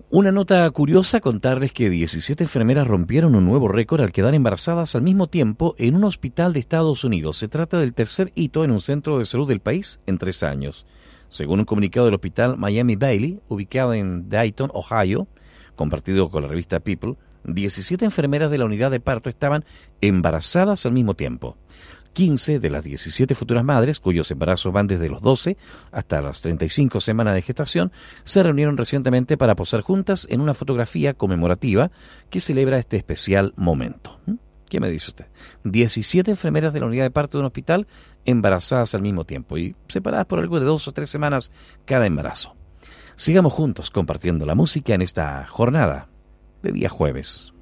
Una nota curiosa, contarles que 17 enfermeras rompieron un nuevo récord al quedar embarazadas al mismo tiempo en un hospital de Estados Unidos. Se trata del tercer hito en un centro de salud del país en 3 años. Según un comunicado del hospital Miami Bailey, ubicado en Dayton, Ohio, compartido con la revista People, 17 enfermeras de la unidad de parto estaban embarazadas al mismo tiempo. 15 de las 17 futuras madres, cuyos embarazos van desde los 12 hasta las 35 semanas de gestación, se reunieron recientemente para posar juntas en una fotografía conmemorativa que celebra este especial momento. ¿Qué me dice usted? 17 enfermeras de la unidad de parto de un hospital embarazadas al mismo tiempo y separadas por algo de 2 o 3 semanas cada embarazo. Sigamos juntos compartiendo la música en esta jornada de día jueves.